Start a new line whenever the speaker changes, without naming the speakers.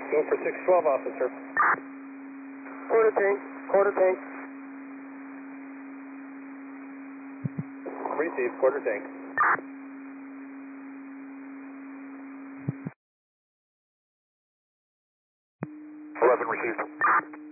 Go for 612, officer.
Quarter tank, quarter tank.
Receive, quarter tank.
11 received.